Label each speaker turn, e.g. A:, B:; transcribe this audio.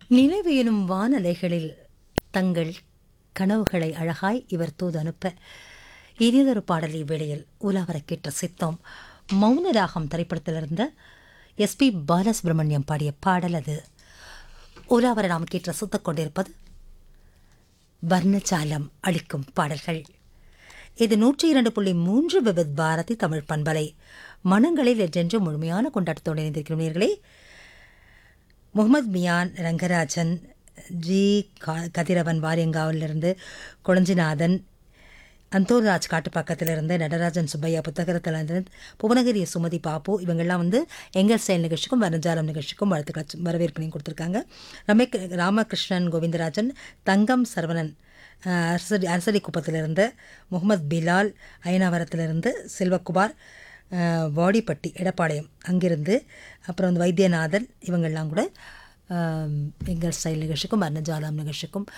A: நினைவு எனும் வானலைகளில் தங்கள் கனவுகளை அழகாய் இவர் தூது அனுப்ப இனியதொரு பாடலை வேளையில் உலாவர கேட்ட சித்தோம். மௌனராகம் திரைப்படத்திலிருந்த எஸ்பி பாலசுப்ரமணியம் பாடிய பாடல் அது. உலாவர நாம் கேட்டு ரசித்துக் கொண்டிருப்பது வர்ணஜாலம் அளிக்கும் பாடல்கள். இது 102.3 விவித் பாரதி தமிழ் பண்பலை. மனங்களில் என்றென்று முழுமையான கொண்டாட்டத்தோடு இணைந்திருக்கிறோம் நேயர்களே. முகமது மியான், ரங்கராஜன், ஜி கதிரவன் வாரியங்காவிலிருந்து, கொளஞ்சிநாதன், அந்தோராஜ் காட்டுப்பாக்கத்திலிருந்து, நடராஜன் சுப்பையா புத்தகத்திலிருந்து, புவனகிரி சுமதி பாப்பு இவங்கெல்லாம் எங்கள் செயல் நிகழ்ச்சிக்கும் வர்ணஜாலம் நிகழ்ச்சிக்கும் வாழ்த்துக்கள் வரவேற்பனையும் கொடுத்துருக்காங்க. ராமகிருஷ்ணன் கோவிந்தராஜன், தங்கம் சரவணன் அரசடி குப்பத்திலிருந்து, முகமது பிலால் அயனாவரத்திலிருந்து, செல்வகுமார் வாடிப்பட்டி எடப்பாளையம் அங்கிருந்து, அப்புறம் வைத்தியநாதன் இவங்கெல்லாம் கூட எங்கள் ஸ்டைல் நிகழ்ச்சிக்கும் வர்ணஜாலம் நிகழ்ச்சிக்கும்